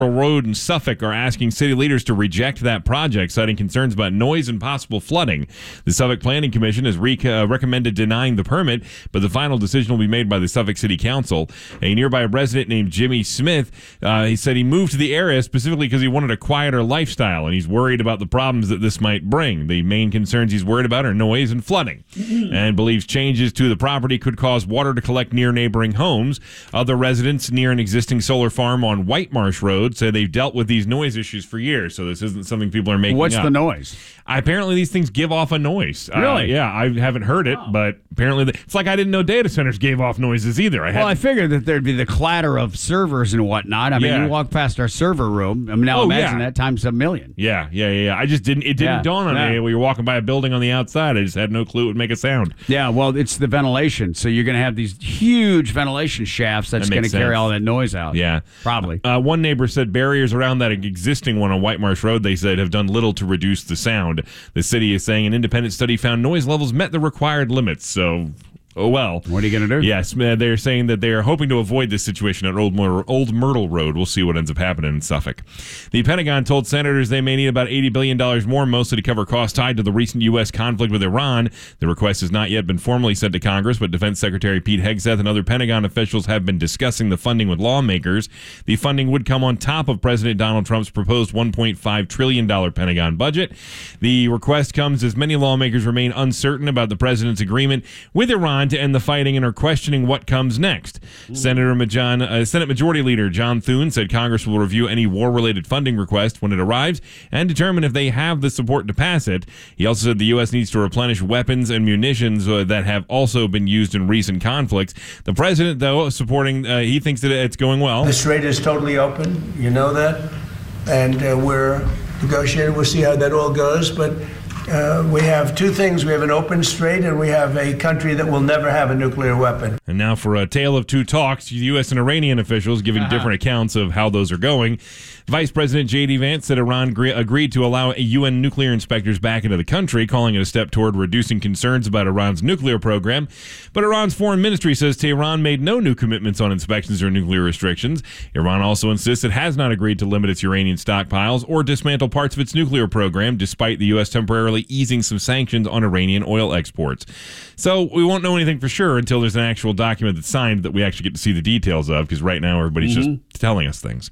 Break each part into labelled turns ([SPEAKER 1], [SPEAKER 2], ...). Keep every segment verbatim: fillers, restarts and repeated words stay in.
[SPEAKER 1] Road in Suffolk are asking city leaders to reject that project, citing concerns about noise and possible flooding. The Suffolk Planning Commission has re- uh, recommended denying the permit, but the final decision will be made by the Suffolk City Council. A nearby resident named Jimmy Smith, uh, he said he moved to the area specifically because he wanted a quieter lifestyle, and he's worried about the problems that this might bring. The main concerns he's worried about are noise and flooding, mm-hmm. and believes changes to the property could cause water to collect near neighboring homes. Other residents near an existing solar farm on White Marsh Road say they've dealt with these noise issues for years, so this isn't something people are making
[SPEAKER 2] What's
[SPEAKER 1] up.
[SPEAKER 2] the noise?
[SPEAKER 1] Apparently, these things give off a noise.
[SPEAKER 2] Really?
[SPEAKER 1] Uh, yeah, I haven't heard it, oh. but apparently, the, it's like I didn't know data centers gave off noises either. I
[SPEAKER 2] well,
[SPEAKER 1] had,
[SPEAKER 2] I figured that there'd be the clatter of servers and whatnot. I mean,
[SPEAKER 1] yeah.
[SPEAKER 2] you walk past our server room. I mean, now
[SPEAKER 1] oh,
[SPEAKER 2] imagine
[SPEAKER 1] yeah.
[SPEAKER 2] that times a million.
[SPEAKER 1] Yeah, yeah, yeah, yeah. I just didn't. It didn't
[SPEAKER 2] yeah.
[SPEAKER 1] dawn on
[SPEAKER 2] yeah.
[SPEAKER 1] me when you're walking by a building on the outside. I just had no clue it would make a sound.
[SPEAKER 2] Yeah, well, it's the ventilation. So you're going to have these huge ventilation shafts that's
[SPEAKER 1] that
[SPEAKER 2] going to carry all that noise out.
[SPEAKER 1] Yeah,
[SPEAKER 2] probably.
[SPEAKER 1] Uh, one neighbor said barriers around that existing one on White Marsh Road, they said, have done little to reduce the sound. The city is saying an independent study found noise levels met the required limits. So, oh well.
[SPEAKER 2] What are you going to do?
[SPEAKER 1] Yes, they're saying that they're hoping to avoid this situation at Old, Myr- Old Myrtle Road. We'll see what ends up happening in Suffolk. The Pentagon told senators they may need about eighty billion dollars more, mostly to cover costs tied to the recent U S conflict with Iran. The request has not yet been formally sent to Congress, but Defense Secretary Pete Hegseth and other Pentagon officials have been discussing the funding with lawmakers. The funding would come on top of President Donald Trump's proposed one point five trillion dollars Pentagon budget. The request comes as many lawmakers remain uncertain about the president's agreement with Iran to end the fighting and are questioning what comes next. Mm. Senator Majan, uh, Senate Majority Leader John Thune said Congress will review any war-related funding request when it arrives and determine if they have the support to pass it. He also said the U S needs to replenish weapons and munitions uh, that have also been used in recent conflicts. The president, though, supporting, uh, he thinks that it's going well.
[SPEAKER 3] The strait is totally open. You know that. And uh, we're negotiating. We'll see how that all goes. But Uh, we have two things. We have an open strait, and we have a country that will never have a nuclear weapon.
[SPEAKER 1] And now for a tale of two talks, U S and Iranian officials giving uh-huh. different accounts of how those are going. Vice President J D. Vance said Iran agree- agreed to allow U N nuclear inspectors back into the country, calling it a step toward reducing concerns about Iran's nuclear program. But Iran's foreign ministry says Tehran made no new commitments on inspections or nuclear restrictions. Iran also insists it has not agreed to limit its uranium stockpiles or dismantle parts of its nuclear program, despite the U S temporarily easing some sanctions on Iranian oil exports. So we won't know anything for sure until there's an actual document that's signed that we actually get to see the details of, because right now everybody's mm-hmm. just telling us things.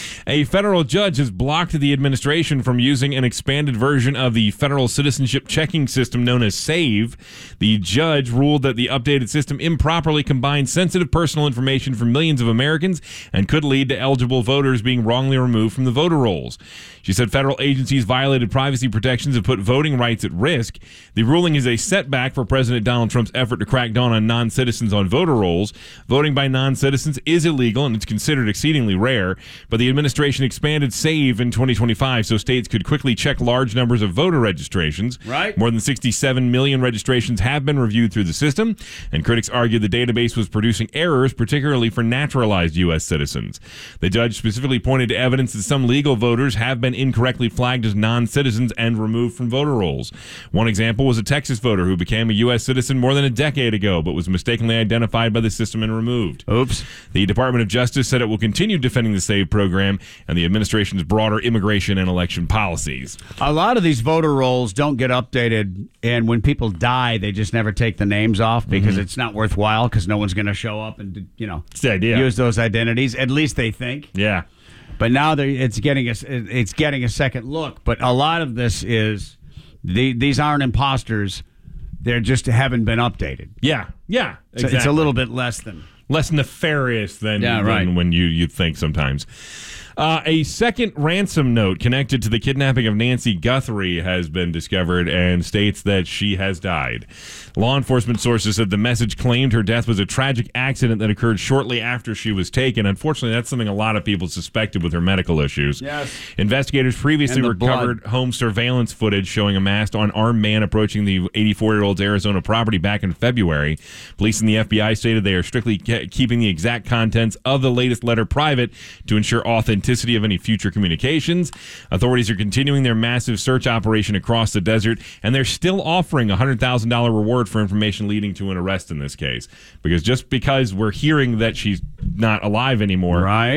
[SPEAKER 1] A federal judge has blocked the administration from using an expanded version of the federal citizenship checking system known as SAVE. The judge ruled that the updated system improperly combines sensitive personal information from millions of Americans and could lead to eligible voters being wrongly removed from the voter rolls. She said federal agencies violated privacy protections and put voting rights at risk. The ruling is a setback for President Donald Trump's effort to crack down on non-citizens on voter rolls. Voting by non-citizens is illegal and it's considered exceedingly rare, but the administration expanded SAVE in twenty twenty-five so states could quickly check large numbers of voter registrations.
[SPEAKER 2] Right.
[SPEAKER 1] More than sixty-seven million registrations have been reviewed through the system, and critics argue the database was producing errors, particularly for naturalized U S citizens. The judge specifically pointed to evidence that some legal voters have been incorrectly flagged as non-citizens and removed from voter rolls. One example was a Texas voter who became a U S citizen more than a decade ago, but was mistakenly identified by the system and removed.
[SPEAKER 2] Oops.
[SPEAKER 1] The Department of Justice said it will continue defending the SAVE program and the administration's broader immigration and election policies.
[SPEAKER 2] A lot of these voter rolls don't get updated, and when people die, they just never take the names off because mm-hmm. it's not worthwhile because no one's going to show up and, you know,
[SPEAKER 1] it's the idea.
[SPEAKER 2] Use those identities. At least they think.
[SPEAKER 1] Yeah.
[SPEAKER 2] But now it's getting a, it's getting a second look. But a lot of this is the, these aren't imposters. They just haven't been updated.
[SPEAKER 1] Yeah, yeah.
[SPEAKER 2] So
[SPEAKER 1] exactly.
[SPEAKER 2] it's a little bit less than.
[SPEAKER 1] Less nefarious than,
[SPEAKER 2] yeah, right.
[SPEAKER 1] than when you, you'd think sometimes. Uh, a second ransom note connected to the kidnapping of Nancy Guthrie has been discovered and states that she has died. Law enforcement sources said the message claimed her death was a tragic accident that occurred shortly after she was taken. Unfortunately, that's something a lot of people suspected with her medical issues.
[SPEAKER 2] Yes.
[SPEAKER 1] Investigators previously recovered
[SPEAKER 2] blood.
[SPEAKER 1] home surveillance footage showing a masked armed man approaching the eighty-four-year-old's Arizona property back in February. Police and the F B I stated they are strictly ke- keeping the exact contents of the latest letter private to ensure authenticity of any future communications. Authorities are continuing their massive search operation across the desert, and they're still offering a one hundred thousand dollars reward for information leading to an arrest in this case. Because just because we're hearing that she's not alive anymore,
[SPEAKER 2] right?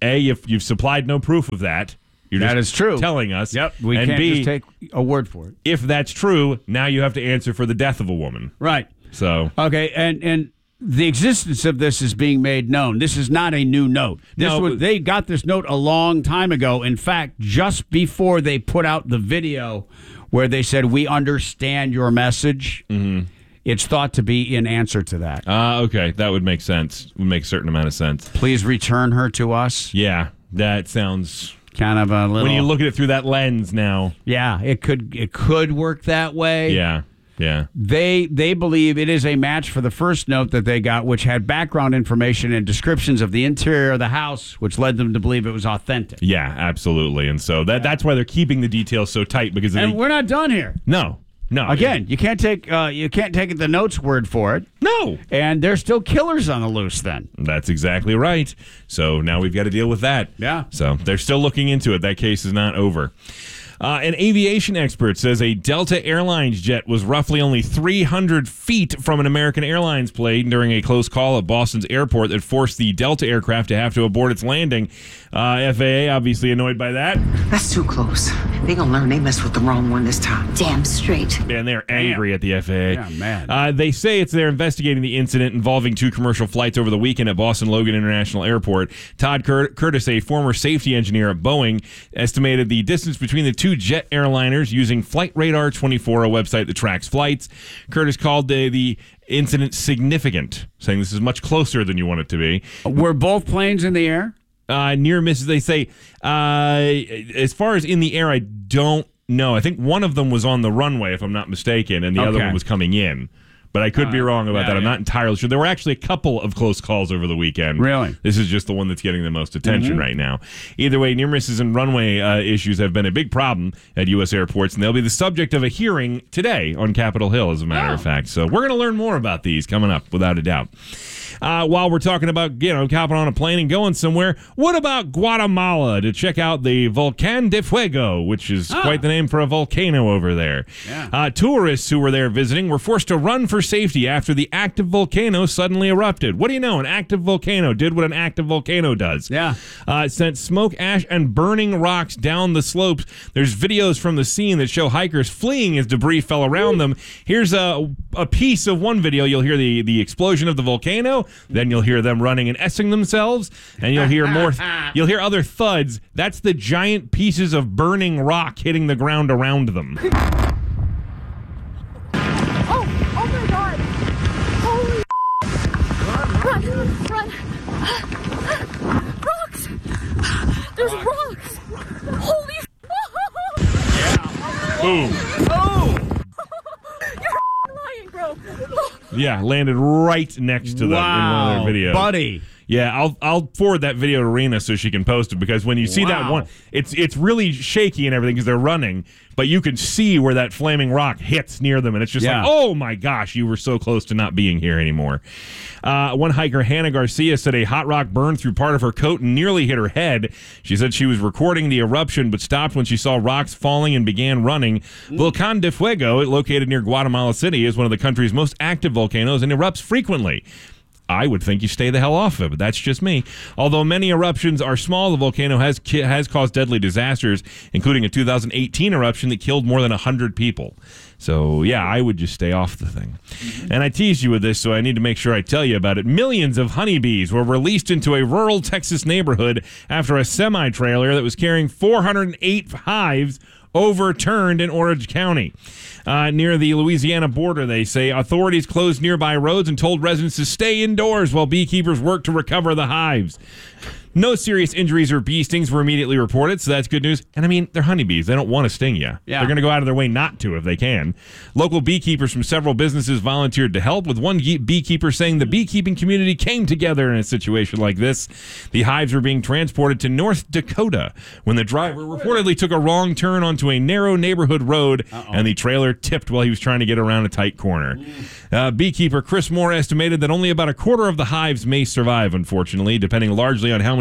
[SPEAKER 1] A, you've, you've supplied no proof of that. You're
[SPEAKER 2] That
[SPEAKER 1] just
[SPEAKER 2] is true.
[SPEAKER 1] telling us.
[SPEAKER 2] Yep, we
[SPEAKER 1] and
[SPEAKER 2] can't
[SPEAKER 1] B,
[SPEAKER 2] just take a word for it.
[SPEAKER 1] if that's true, now you have to answer for the death of a woman.
[SPEAKER 2] Right.
[SPEAKER 1] So
[SPEAKER 2] Okay, and and the existence of this is being made known. This is not a new note. This
[SPEAKER 1] No,
[SPEAKER 2] was,
[SPEAKER 1] but-
[SPEAKER 2] they got this note a long time ago. In fact, just before they put out the video where they said, "We understand your message,"
[SPEAKER 1] Mm-hmm.
[SPEAKER 2] it's thought to be in answer to that.
[SPEAKER 1] uh, okay, that would make sense. Would make a certain amount of sense.
[SPEAKER 2] Please return her to us.
[SPEAKER 1] Yeah, that sounds.
[SPEAKER 2] Kind of a little.
[SPEAKER 1] When you look at it through that lens now.
[SPEAKER 2] yeah, it could it could work that way.
[SPEAKER 1] Yeah, yeah.
[SPEAKER 2] They they believe it is a match for the first note that they got, which had background information and descriptions of the interior of the house, which led them to believe it was authentic.
[SPEAKER 1] Yeah, absolutely. And so that that's why they're keeping the details so tight because
[SPEAKER 2] And
[SPEAKER 1] they,
[SPEAKER 2] we're not done here.
[SPEAKER 1] no, no.
[SPEAKER 2] Again, you can't take uh, you can't take the note's word for it.
[SPEAKER 1] No.
[SPEAKER 2] And there's still killers on the loose then.
[SPEAKER 1] That's exactly right. So now we've got to deal with that.
[SPEAKER 2] Yeah.
[SPEAKER 1] So they're still looking into it. That case is not over. Uh, an aviation expert says a Delta Airlines jet was roughly only three hundred feet from an American Airlines plane during a close call at Boston's airport that forced the Delta aircraft to have to abort its landing. Uh, F A A obviously annoyed by that,
[SPEAKER 4] That's too close. They gonna learn they messed with the wrong one this time.
[SPEAKER 5] Damn straight.
[SPEAKER 1] and they're angry at the F A A.
[SPEAKER 2] Yeah, mad.
[SPEAKER 1] Uh, they say it's they're investigating the incident involving two commercial flights over the weekend at Boston Logan International Airport. Todd Cur- Curtis, a former safety engineer at Boeing, estimated the distance between the two jet airliners using Flight Radar twenty-four, a website that tracks flights. Curtis called the, the incident significant, saying this is much closer than you want it to be.
[SPEAKER 2] Were both planes in the air?
[SPEAKER 1] Uh, near misses, they say. Uh, as far as in the air, I don't know. I think one of them was on the runway, if I'm not mistaken, and the other
[SPEAKER 2] Okay.
[SPEAKER 1] one was coming in. But I could be wrong about
[SPEAKER 2] Yeah,
[SPEAKER 1] that. I'm
[SPEAKER 2] yeah.
[SPEAKER 1] not entirely sure. There were actually a couple of close calls over the weekend.
[SPEAKER 2] Really?
[SPEAKER 1] This is just the one that's getting the most attention right now. Either way, near misses and runway uh, issues have been a big problem at U S airports, and they'll be the subject of a hearing today on Capitol Hill, as a matter of fact. So we're going to learn more about these coming up, without a doubt. Uh, while we're talking about, you know, hopping on a plane and going somewhere, what about Guatemala to check out the Volcán de Fuego, which is quite the name for a volcano over there?
[SPEAKER 2] Yeah.
[SPEAKER 1] Uh, tourists who were there visiting were forced to run for safety after the active volcano suddenly erupted. What do you know? An active volcano did what an active volcano does.
[SPEAKER 2] Yeah.
[SPEAKER 1] Uh, it sent smoke, ash, and burning rocks down the slopes. There's videos from the scene that show hikers fleeing as debris fell around them. Here's a, a piece of one video. You'll hear the, the explosion of the volcano. Then you'll hear them running and essing themselves. And you'll hear more. You'll hear other thuds. That's the giant pieces of burning rock hitting the ground around them.
[SPEAKER 5] Oh, oh my God. Holy run, run. Rocks. There's rocks. Holy
[SPEAKER 1] Boom.
[SPEAKER 5] Oh. You're lying, bro.
[SPEAKER 1] Yeah, landed right next to them in one
[SPEAKER 2] Wow,
[SPEAKER 1] of their videos.
[SPEAKER 2] buddy.
[SPEAKER 1] Yeah, I'll I'll forward that video to Rena so she can post it, because when you see that
[SPEAKER 2] Wow.
[SPEAKER 1] one, it's it's really shaky and everything because they're running, but you can see where that flaming rock hits near them, and it's just
[SPEAKER 2] Yeah.
[SPEAKER 1] like, oh my gosh, you were so close to not being here anymore. Uh, one hiker, Hannah Garcia, said a hot rock burned through part of her coat and nearly hit her head. She said she was recording the eruption but stopped when she saw rocks falling and began running. Volcán de Fuego, located near Guatemala City, is one of the country's most active volcanoes and erupts frequently. I would think you stay the hell off of it, but that's just me. Although many eruptions are small, the volcano has ki- has caused deadly disasters, including a two thousand eighteen eruption that killed more than one hundred people. So, yeah, I would just stay off the thing. And I teased you with this, so I need to make sure I tell you about it. Millions of honeybees were released into a rural Texas neighborhood after a semi-trailer that was carrying four hundred eight hives overturned in Orange County. Uh, near the Louisiana border, they say authorities closed nearby roads and told residents to stay indoors while beekeepers worked to recover the hives. No serious injuries or bee stings were immediately reported, so that's good news. And I mean, they're honeybees. They don't want to sting you.
[SPEAKER 2] Yeah.
[SPEAKER 1] They're going to go out of their way not to if they can. Local beekeepers from several businesses volunteered to help, with one ge- beekeeper saying the beekeeping community came together in a situation like this. The hives were being transported to North Dakota when the driver reportedly took a wrong turn onto a narrow neighborhood road, Uh-oh. and the trailer tipped while he was trying to get around a tight corner. Uh, beekeeper Chris Moore estimated that only about a quarter of the hives may survive, unfortunately, depending largely on how many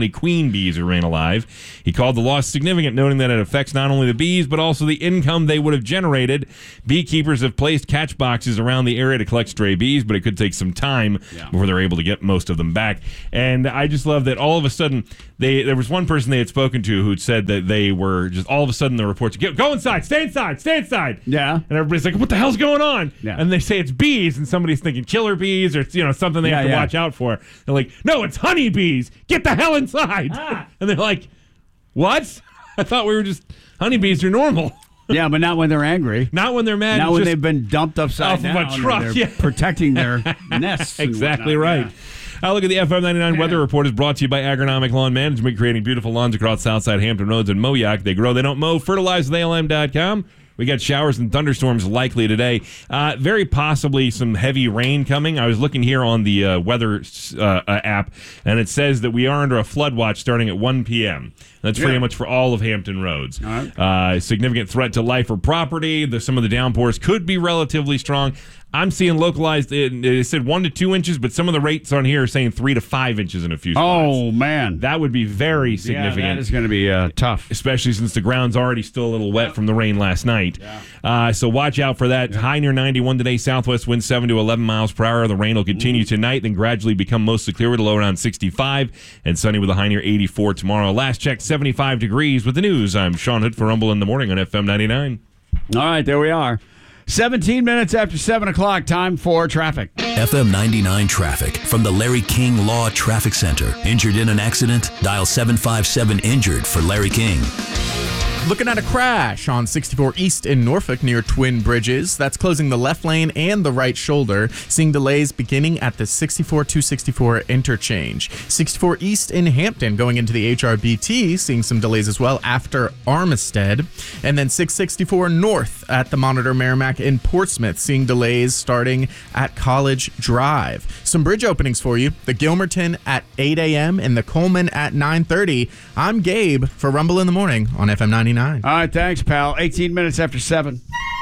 [SPEAKER 1] many queen bees remain alive. He called the loss significant, noting that it affects not only the bees, but also the income they would have generated. Beekeepers have placed catch boxes around the area to collect stray bees, but it could take some time yeah. before they're able to get most of them back. And I just love that all of a sudden, they there was one person they had spoken to who said that they were just all of a sudden the reports, go, go inside, stay inside, stay inside.
[SPEAKER 2] Yeah.
[SPEAKER 1] And everybody's like, what the hell's going on?
[SPEAKER 2] Yeah.
[SPEAKER 1] And they say it's bees, and somebody's thinking killer bees or you know something they
[SPEAKER 2] yeah,
[SPEAKER 1] have to
[SPEAKER 2] yeah.
[SPEAKER 1] watch out for. They're like, no, it's honey bees. Get the hell inside. Ah. And they're like, what? I thought we were just, honeybees are normal.
[SPEAKER 2] Yeah, but not when they're angry.
[SPEAKER 1] Not when they're mad.
[SPEAKER 2] Not when they've been dumped upside
[SPEAKER 1] off
[SPEAKER 2] down.
[SPEAKER 1] of a truck.
[SPEAKER 2] They're
[SPEAKER 1] yeah.
[SPEAKER 2] protecting their nests.
[SPEAKER 1] Exactly right.
[SPEAKER 2] Yeah.
[SPEAKER 1] Uh, look at the F M ninety-nine weather report is brought to you by Agronomic Lawn Management, creating beautiful lawns across Southside Hampton Roads and Moyac. They grow, they don't mow. Fertilize with A L M dot com. We got showers and thunderstorms likely today. Uh, very possibly some heavy rain coming. I was looking here on the uh, weather uh, app, and it says that we are under a flood watch starting at one p.m. That's pretty yeah. much for all of Hampton Roads. All right. Uh, significant threat to life or property. The, some of the downpours could be relatively strong. I'm seeing localized, it, it said one to two inches, but some of the rates on here are saying three to five inches in a few spots.
[SPEAKER 2] Oh, man.
[SPEAKER 1] That would be very significant.
[SPEAKER 2] Yeah, that is going to be uh, tough.
[SPEAKER 1] Especially since the ground's already still a little wet from the rain last night.
[SPEAKER 2] Yeah.
[SPEAKER 1] Uh, so watch out for that. Yeah. High near ninety-one today, southwest wind seven to eleven miles per hour. The rain will continue Ooh. tonight, then gradually become mostly clear with a low around sixty-five, and sunny with a high near eighty-four tomorrow. Last check, seventy-five degrees with the news. I'm Sean Hood for Rumble in the Morning on F M ninety-nine.
[SPEAKER 2] All right, there we are. seventeen minutes after seven o'clock, time for traffic.
[SPEAKER 6] F M ninety-nine traffic from the Larry King Law Traffic Center. Injured in an accident? Dial seven five seven injured for Larry King.
[SPEAKER 7] Looking at a crash on sixty-four East in Norfolk near Twin Bridges. That's closing the left lane and the right shoulder. Seeing delays beginning at the sixty-four two sixty-four interchange. sixty-four East in Hampton going into the H R B T. Seeing some delays as well after Armistead. And then six sixty-four North at the Monitor Merrimack in Portsmouth. Seeing delays starting at College Drive. Some bridge openings for you. The Gilmerton at eight a.m. and the Coleman at nine thirty. I'm Gabe for Rumble in the Morning on F M ninety-nine.
[SPEAKER 2] All right, thanks, pal. eighteen minutes after seven.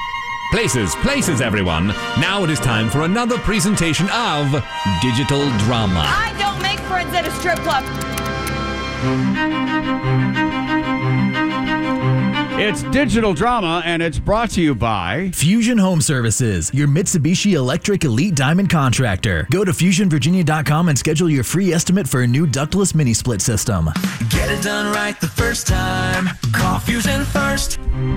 [SPEAKER 8] Places, places, everyone. Now it is time for another presentation of Digital Drama.
[SPEAKER 5] I don't make friends at a strip club.
[SPEAKER 2] It's Digital Drama, and it's brought to you by
[SPEAKER 9] Fusion Home Services, your Mitsubishi Electric Elite Diamond contractor. Go to fusion virginia dot com and schedule your free estimate for a new ductless mini split system.
[SPEAKER 10] Get it done right the first time. Call Fusion first.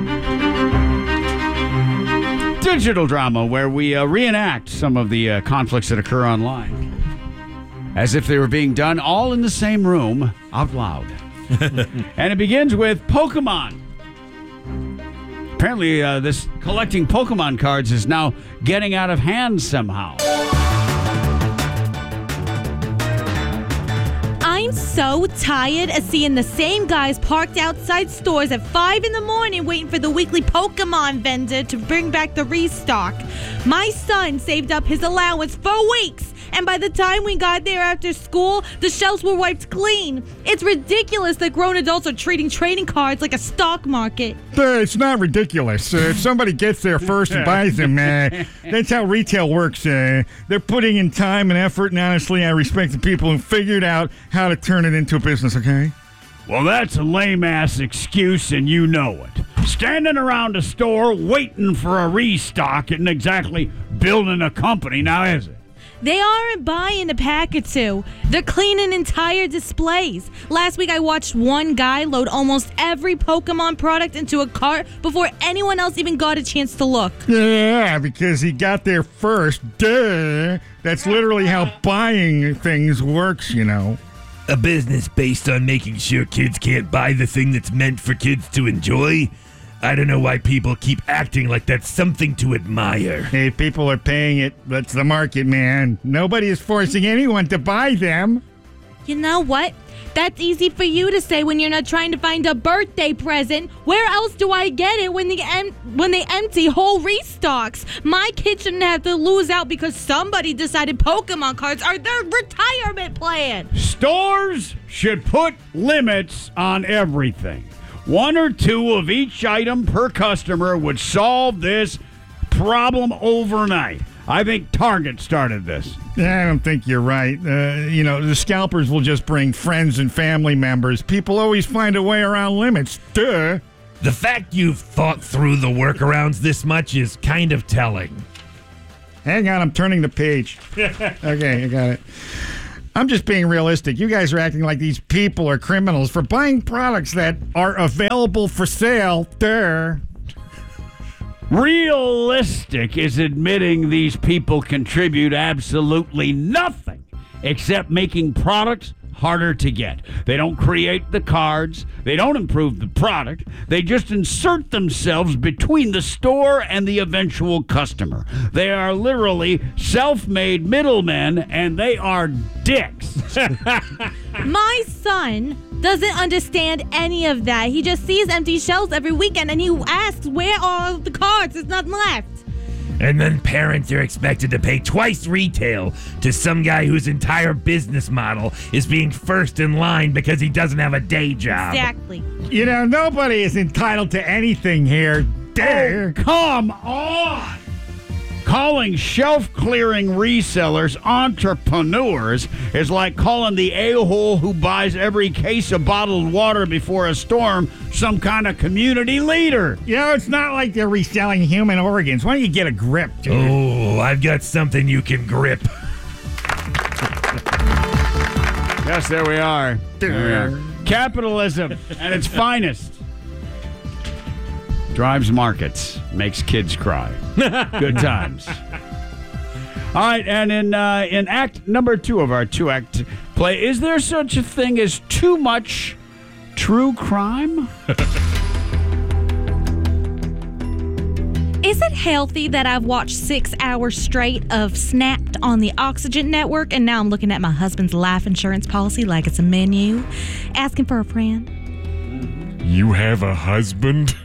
[SPEAKER 2] Digital Drama, where we uh, reenact some of the uh, conflicts that occur online as if they were being done all in the same room out loud. And it begins with Pokemon. Apparently, uh, this collecting Pokemon cards is now getting out of hand somehow.
[SPEAKER 11] I'm so tired of seeing the same guys parked outside stores at five in the morning waiting for the weekly Pokemon vendor to bring back the restock. My son saved up his allowance for weeks, and by the time we got there after school, the shelves were wiped clean. It's ridiculous that grown adults are treating trading cards like a stock market.
[SPEAKER 12] Uh, it's not ridiculous. Uh, if somebody gets there first and buys them, uh, that's how retail works. Uh, they're putting in time and effort, and honestly, I respect the people who figured out how to turn it into a business, okay?
[SPEAKER 2] Well, that's a lame-ass excuse, and you know it. Standing around a store waiting for a restock isn't exactly building a company, now is it?
[SPEAKER 11] They aren't buying a pack or two. They're cleaning entire displays. Last week, I watched one guy load almost every Pokemon product into a cart before anyone else even got a chance to look.
[SPEAKER 12] Yeah, because he got there first. Duh. That's literally how buying things works, you know.
[SPEAKER 13] A business based on making sure kids can't buy the thing that's meant for kids to enjoy? I don't know why people keep acting like that's something to admire.
[SPEAKER 12] Hey, people are paying it. That's the market, man. Nobody is forcing anyone to buy them.
[SPEAKER 11] You know what? That's easy for you to say when you're not trying to find a birthday present. Where else do I get it when, the em- when they empty whole restocks? My kid shouldn't have to lose out because somebody decided Pokemon cards are their retirement plan.
[SPEAKER 2] Stores should put limits on everything. One or two of each item per customer would solve this problem overnight. I think Target started this.
[SPEAKER 12] I don't think you're right. Uh, you know, the scalpers will just bring friends and family members. People always find a way around limits. Duh.
[SPEAKER 13] The fact you've thought through the workarounds this much is kind of telling.
[SPEAKER 12] Hang on, I'm turning the page. Okay, I got it. I'm just being realistic. You guys are acting like these people are criminals for buying products that are available for sale. Duh.
[SPEAKER 2] Realistic is admitting these people contribute absolutely nothing except making products harder to get. They don't create the cards. They don't improve the product. They just insert themselves between the store and the eventual customer. They are literally self-made middlemen, and they are dicks.
[SPEAKER 11] My son doesn't understand any of that. He just sees empty shelves every weekend, and he asks, where are the cards? There's nothing left.
[SPEAKER 13] And then parents are expected to pay twice retail to some guy whose entire business model is being first in line because he doesn't have a day job.
[SPEAKER 11] Exactly.
[SPEAKER 12] You know, nobody is entitled to anything here. Duh.
[SPEAKER 2] Oh, come on! Calling shelf-clearing resellers entrepreneurs is like calling the a-hole who buys every case of bottled water before a storm some kind of community leader.
[SPEAKER 12] You know, it's not like they're reselling human organs. Why don't you get a grip, dude?
[SPEAKER 13] Oh, I've got something you can grip.
[SPEAKER 2] Yes, there we are. There we are. Capitalism at its finest. Drives markets, makes kids cry. Good times. All right, and in uh, in act number two of our two-act play, is there such a thing as too much true crime?
[SPEAKER 11] Is it healthy that I've watched six hours straight of Snapped on the Oxygen Network, and now I'm looking at my husband's life insurance policy like it's a menu, asking for a friend?
[SPEAKER 1] You have a husband?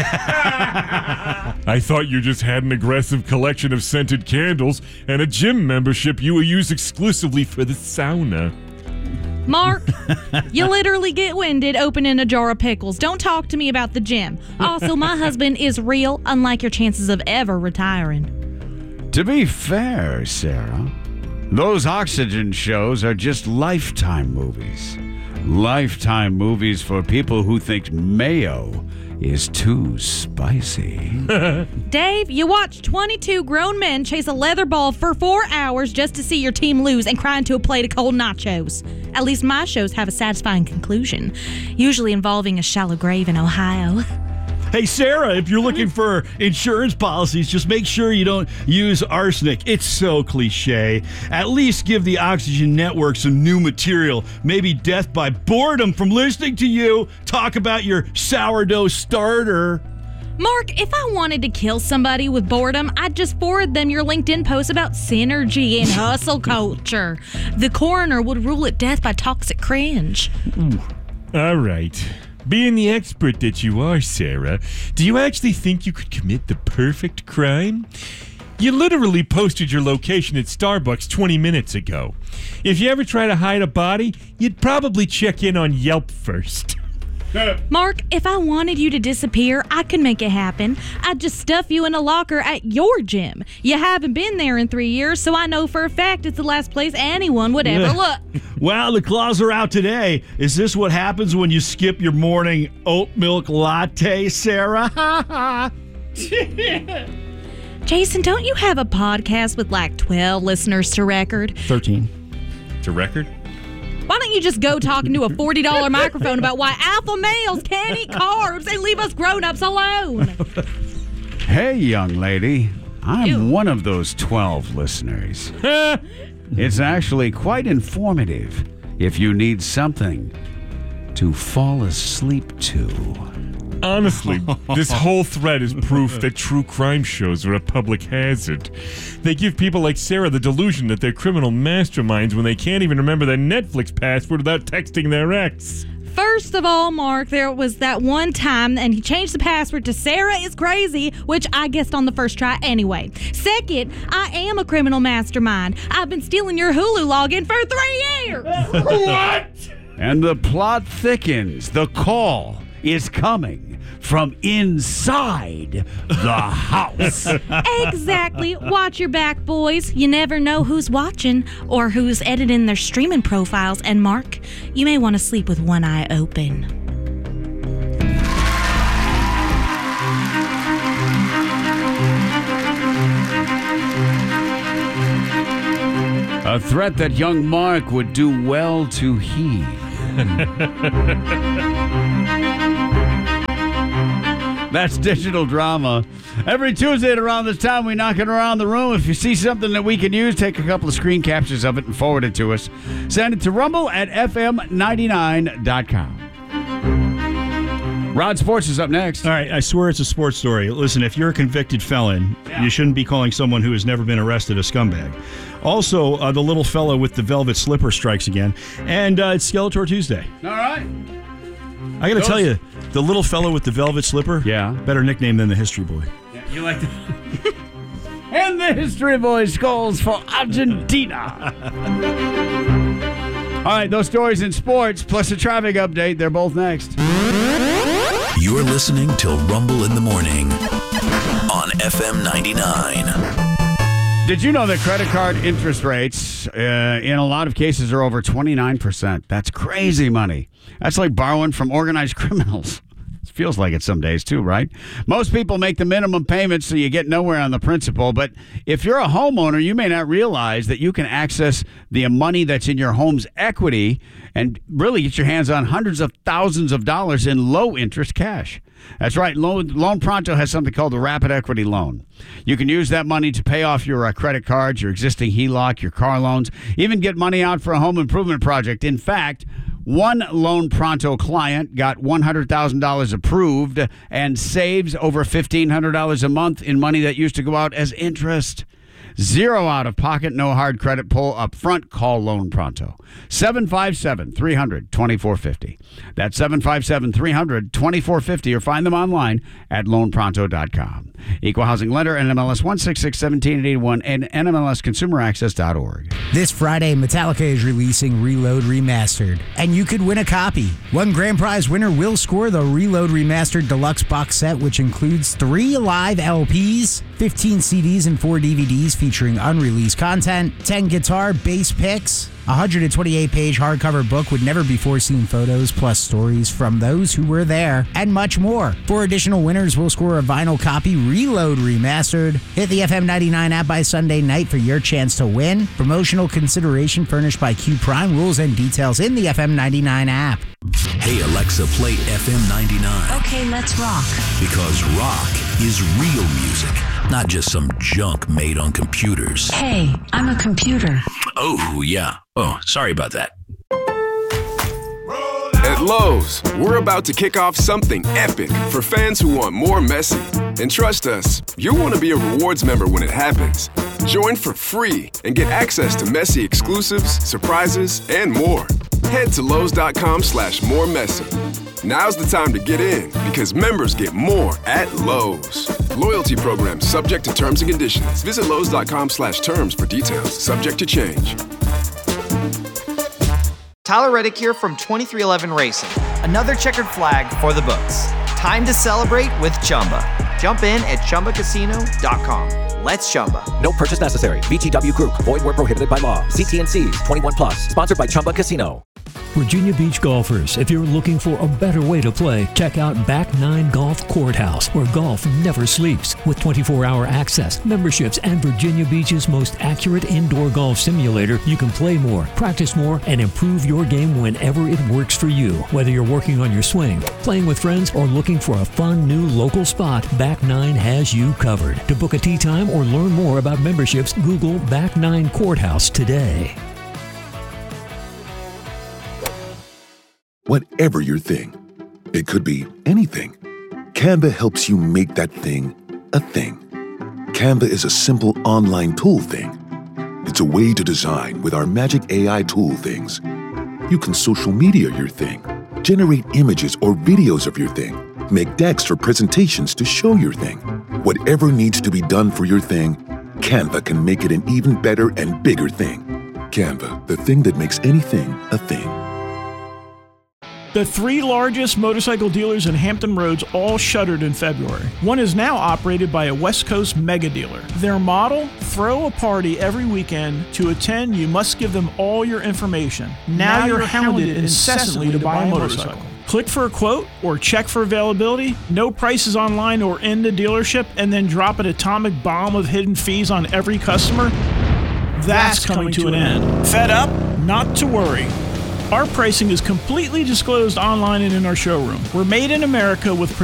[SPEAKER 1] I thought you just had an aggressive collection of scented candles and a gym membership you will use exclusively for the sauna.
[SPEAKER 11] Mark, you literally get winded opening a jar of pickles. Don't talk to me about the gym. Also, my husband is real, unlike your chances of ever retiring.
[SPEAKER 2] To be fair, Sarah, those Oxygen shows are just Lifetime movies. Lifetime movies for people who think mayo is too spicy.
[SPEAKER 11] Dave, you watch twenty-two grown men chase a leather ball for four hours just to see your team lose and cry into a plate of cold nachos. At least my shows have a satisfying conclusion, usually involving a shallow grave in Ohio.
[SPEAKER 14] Hey, Sarah, if you're looking for insurance policies, just make sure you don't use arsenic. It's so cliche. At least give the Oxygen Network some new material. Maybe death by boredom from listening to you talk about your sourdough starter.
[SPEAKER 11] Mark, if I wanted to kill somebody with boredom, I'd just forward them your LinkedIn post about synergy and hustle culture. The coroner would rule it death by toxic cringe.
[SPEAKER 1] Ooh. All right. Being the expert that you are, Sarah, do you actually think you could commit the perfect crime? You literally posted your location at Starbucks twenty minutes ago. If you ever try to hide a body, you'd probably check in on Yelp first.
[SPEAKER 11] Mark, if I wanted you to disappear, I could make it happen. I'd just stuff you in a locker at your gym. You haven't been there in three years, so I know for a fact it's the last place anyone would ever look.
[SPEAKER 14] Well, the claws are out today. Is this what happens when you skip your morning oat milk latte, Sarah?
[SPEAKER 11] Jason, don't you have a podcast with like twelve listeners to record?
[SPEAKER 14] thirteen.
[SPEAKER 1] To record?
[SPEAKER 11] Why don't you just go talking to a forty dollars microphone about why alpha males can't eat carbs and leave us grown-ups alone?
[SPEAKER 2] Hey, young lady. I'm Ew. one of those twelve listeners. It's actually quite informative if you need something to fall asleep to.
[SPEAKER 1] Honestly, this whole thread is proof that true crime shows are a public hazard. They give people like Sarah the delusion that they're criminal masterminds when they can't even remember their Netflix password without texting their ex.
[SPEAKER 11] First of all, Mark, there was that one time, and he changed the password to Sarah is crazy, which I guessed on the first try anyway. Second, I am a criminal mastermind. I've been stealing your Hulu login for three years.
[SPEAKER 2] What? And the plot thickens. The call is coming from inside the house.
[SPEAKER 11] Exactly. Watch your back, boys. You never know who's watching or who's editing their streaming profiles. And Mark, you may want to sleep with one eye open.
[SPEAKER 2] A threat that young Mark would do well to heed. That's digital drama. Every Tuesday at around this time, we knock it around the room. If you see something that we can use, take a couple of screen captures of it and forward it to us. Send it to rumble at f m ninety-nine dot com. Rod Sports is up next.
[SPEAKER 14] All right, I swear it's a sports story. Listen, if you're a convicted felon, yeah. you shouldn't be calling someone who has never been arrested a scumbag. Also, uh, the little fellow with the velvet slipper strikes again. And uh, it's Skeletor Tuesday.
[SPEAKER 2] All right.
[SPEAKER 14] I got to tell you, the little fellow with the velvet slipper,
[SPEAKER 2] yeah,
[SPEAKER 14] better nickname than the History Boy.
[SPEAKER 2] Yeah, you like the... And the History Boy scores for Argentina. All right, those stories in sports, plus a traffic update, they're both next.
[SPEAKER 6] You're listening to Rumble in the Morning on F M ninety-nine.
[SPEAKER 2] Did you know that credit card interest rates uh, in a lot of cases are over twenty-nine percent? That's crazy money. That's like borrowing from organized criminals. It feels like it some days too, right? Most people make the minimum payments, so you get nowhere on the principal. But if you're a homeowner, you may not realize that you can access the money that's in your home's equity and really get your hands on hundreds of thousands of dollars in low-interest cash. That's right. Loan, Loan Pronto has something called the Rapid Equity Loan. You can use that money to pay off your uh, credit cards, your existing H E L O C, your car loans, even get money out for a home improvement project. In fact, one Loan Pronto client got one hundred thousand dollars approved and saves over fifteen hundred dollars a month in money that used to go out as interest. Zero out of pocket, no hard credit pull up front. Call Loan Pronto. seven five seven, three hundred, twenty-four fifty. That's seven five seven, three hundred, twenty-four fifty or find them online at loan pronto dot com. Equal Housing Lender, N M L S one six six one seven eight one and N M L S consumer access dot org.
[SPEAKER 15] This Friday, Metallica is releasing Reload Remastered, and you could win a copy. One grand prize winner will score the Reload Remastered Deluxe Box Set, which includes three live L Ps, fifteen C Ds, and four D V Ds featuring unreleased content, ten guitar, bass picks, a one hundred twenty-eight page hardcover book with never-before-seen photos, plus stories from those who were there, and much more. Four additional winners will score a vinyl copy, Reload Remastered. Hit the F M ninety-nine app by Sunday night for your chance to win. Promotional consideration furnished by Q Prime. Rules and details in the F M ninety-nine app.
[SPEAKER 6] Hey, Alexa, play F M ninety-nine.
[SPEAKER 16] Okay, let's rock.
[SPEAKER 6] Because rock is real music, not just some junk made on computers.
[SPEAKER 16] Hey, I'm a computer.
[SPEAKER 6] Oh, yeah. Oh, sorry about that.
[SPEAKER 17] At Lowe's, we're about to kick off something epic for fans who want more Messi. And trust us, you'll want to be a rewards member when it happens. Join for free and get access to Messi exclusives, surprises, and more. Head to Lowe's.com slash more Messi. Now's the time to get in because members get more at Lowe's. Loyalty program subject to terms and conditions. Visit Lowe's.com slash terms for details. Subject to change.
[SPEAKER 18] Tyler Reddick here from twenty-three eleven Racing. Another checkered flag for the books. Time to celebrate with Chumba. Jump in at Chumba Casino dot com. Let's Chumba.
[SPEAKER 19] No purchase necessary. V G W Group. Void where prohibited by law. See T and C's. twenty-one plus. Sponsored by Chumba Casino.
[SPEAKER 20] Virginia Beach golfers, if you're looking for a better way to play, check out Back Nine Golf Courthouse, where golf never sleeps. With twenty-four hour access, memberships, and Virginia Beach's most accurate indoor golf simulator, you can play more, practice more, and improve your game whenever it works for you. Whether you're working on your swing, playing with friends, or looking for a fun new local spot, Back Nine has you covered. To book a tee time or learn more about memberships, Google Back Nine Courthouse today.
[SPEAKER 21] Whatever your thing, it could be anything. Canva helps you make that thing a thing. Canva is a simple online tool thing. It's a way to design with our magic A I tool things. You can social media your thing, generate images or videos of your thing, make decks or presentations to show your thing. Whatever needs to be done for your thing, Canva can make it an even better and bigger thing. Canva, the thing that makes anything a thing.
[SPEAKER 3] The three largest motorcycle dealers in Hampton Roads all shuttered in February. One is now operated by a West Coast mega dealer. Their model, throw a party every weekend. To attend, you must give them all your information. Now, now you're, you're hounded incessantly to buy a motorcycle. Click for a quote or check for availability. No prices online or in the dealership, and then drop an atomic bomb of hidden fees on every customer. That's, That's coming, coming to an end. end. Fed up? Not to worry. Our pricing is completely disclosed online and in our showroom. We're made in America with